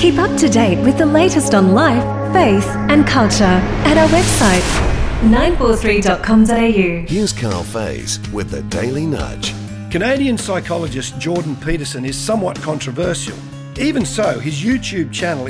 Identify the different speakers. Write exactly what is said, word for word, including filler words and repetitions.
Speaker 1: Keep up to date with the latest on life, faith and culture at our website, nine four three dot com dot a u.
Speaker 2: Here's Carl Faze with the Daily Nudge.
Speaker 3: Canadian psychologist Jordan Peterson is somewhat controversial. Even so, his YouTube channel